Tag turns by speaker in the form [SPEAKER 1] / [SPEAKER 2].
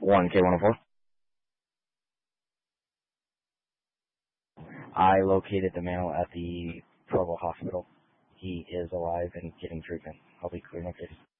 [SPEAKER 1] 1K104. I located the male at the Provo Hospital. He is alive and getting treatment. I'll be clearing up case.